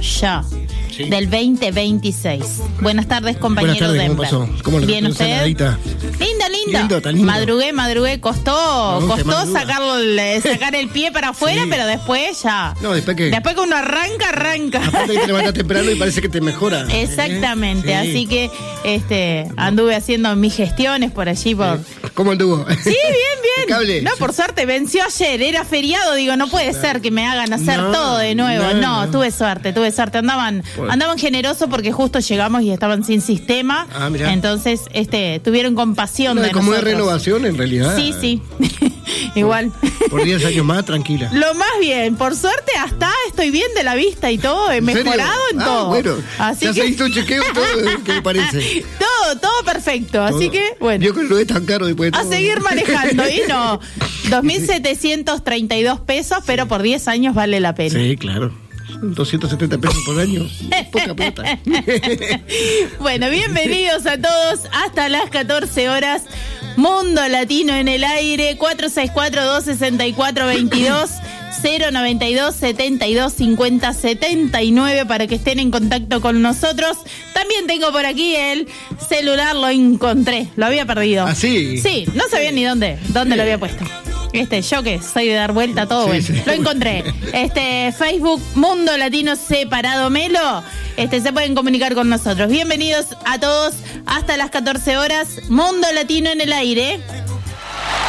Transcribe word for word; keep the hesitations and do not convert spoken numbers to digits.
ya. Sí. Del veinte veintiséis. Buenas tardes, compañero. Buenas tardes, Denver. ¿cómo pasó? ¿Cómo le ¿Bien usted? Saladita? Lindo, lindo. Lindo, tan lindo. Madrugué, madrugué. Costó, No, costó sacarlo, sacar el pie para afuera, sí. Pero después ya. No, después que. Después que uno arranca, arranca. Aparte que te levantas temprano y parece que te mejora. Exactamente. ¿Eh? Sí. Así que este anduve haciendo mis gestiones por allí. Por... ¿Cómo anduvo? Sí, bien, bien. Cable. No, por suerte venció ayer. Era feriado. Digo, no puede ser que me hagan hacer no, todo de nuevo. No, no, no, tuve suerte, tuve suerte. Andaban, bueno. andaban generosos porque justo llegamos y estaban sin sistema. Ah, mirá. Entonces, este, tuvieron compasión no, de como nosotros. Como de renovación en realidad. Sí, sí. Igual. Por diez años más, tranquila. Lo más bien, por suerte hasta estoy bien de la vista y todo, he mejorado en ah, todo. Bueno, así ya que... se hizo un chequeo todo, ¿qué me parece? Todo, todo perfecto, todo. Así que, bueno. Yo creo que no es tan caro después de a todo. seguir manejando, y no, dos mil setecientos treinta y dos pesos, pero por diez años vale la pena. Sí, claro. doscientos setenta pesos por año. Poca plata. Bueno, bienvenidos a todos hasta las catorce horas. Mundo Latino en el aire. Cuatro seis cuatro, dos seis cuatro, dos dos, cero noventa y dos, setenta y dos, cincuenta, setenta y nueve para que estén en contacto con nosotros. También tengo por aquí el celular, lo encontré, lo había perdido. ¿Ah, sí? Sí, no sabía ni dónde, dónde lo había puesto. Este, yo que soy de dar vuelta todo, sí, bueno, sí. Lo encontré. Este, Facebook, Mundo Latino Separado Melo. Este, se pueden comunicar con nosotros. Bienvenidos a todos hasta las catorce horas. Mundo Latino en el aire.